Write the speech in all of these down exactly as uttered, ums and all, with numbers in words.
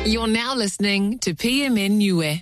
You're now listening to P M N Niue.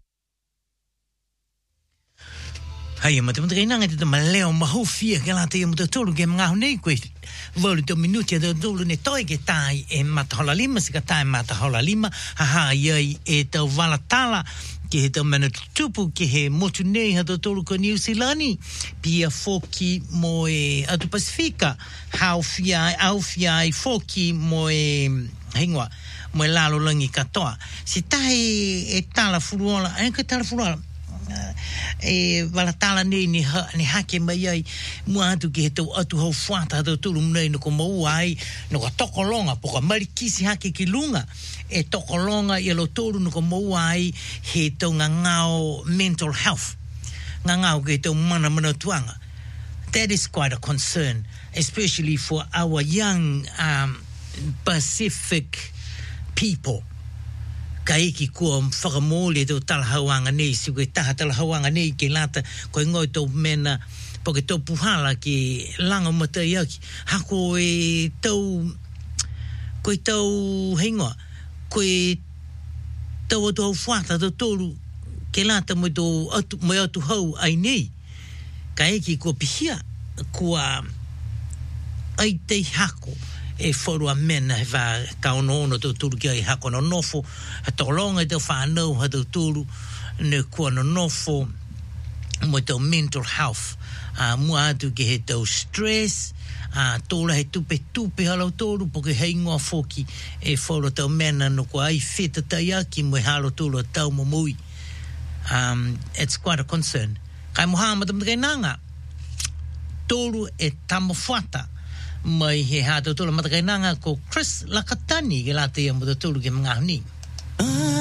Hai ma te mo te nanga te maleo mahofia ke la te mo te tolu ke mga nei koe volu te minuti te tolu ne toi ke tai e matahola lima se ka tai matahola lima ha ha ye e te valatala ke he te mana tupu ke he motu nei ha te tolu ko New Zealand pia foki mo e atu Pasifika hau fiai au fiai foki mo e hingwa mo e lalo langi katoa si tai e tala furuola e ka tala furuola e valatala nei ni ha, ni hake mai ai mua atu ki he tau atu hau whata hatu turu mnei no ko mau ai no ka tokolonga poka marikisi hake ki lunga e tokolonga i alo toru no ko mau ai he tau ngā ngao mental health ngā ngao ki he tau mana mana tuanga. That is quite a concern, especially for our young um, Pacific people. Ka eki kua whakamole tau talahauanga nei, si koe taha talahauanga nei ke lata, koe ngoi tau mena, po ke tau puhala ke langa matai aki, hako e tau, koe tau hengoa, koe tau atu hau whata tau tolu, ke lata mo tau atu, mo atu hau ai nei, ka eki kua pihia, kua ai tei hako, e whorua mena he wha kaonono tau turu ki ai hako no nofo ha tolonga tau whanau ha tau turu ne kua no nofo mo tau mental health uh, mua atu ki he tau stress uh, tōla he tupe tupe halau tōru po ke hei ngoa foki e whoro tau mena no kua ai wheta tai aki mo e halo tōru a tau mo mui um, it's quite a concern kai moha matam kai nanga tōru e tamo whata mai he hata tula matakainanga ko Chris Lakatani ke la te mo tulu ke mga ni.